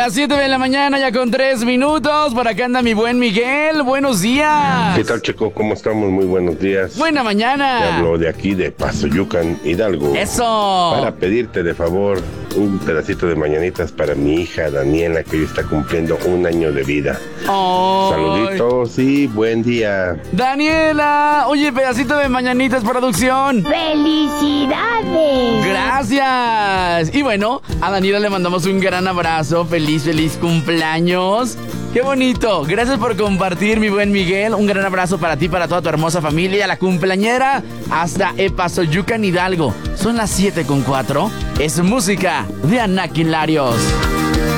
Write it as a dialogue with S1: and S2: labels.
S1: Las 7 de la mañana ya con 3 minutos. Por acá anda mi buen Miguel. Buenos días.
S2: ¿Qué tal, Checo? ¿Cómo estamos? Muy buenos días.
S1: Buena
S2: Te
S1: mañana.
S2: hablo de aquí, de Pasoyucan, Hidalgo.
S1: Eso.
S2: Para pedirte de favor un pedacito de mañanitas para mi hija Daniela, que hoy está cumpliendo 1 año de vida.
S1: Ay.
S2: Saluditos y buen día.
S1: Daniela. Oye, pedacito de mañanitas, producción.
S3: ¡Felicidades!
S1: Gracias. Y bueno, a Daniela le mandamos un gran abrazo. Feliz cumpleaños. Qué bonito. Gracias por compartir, mi buen Miguel. Un gran abrazo para ti, para toda tu hermosa familia, la cumpleañera, hasta Epazoyucan, Hidalgo. Son las 7:04. Es música de Anakin Larios.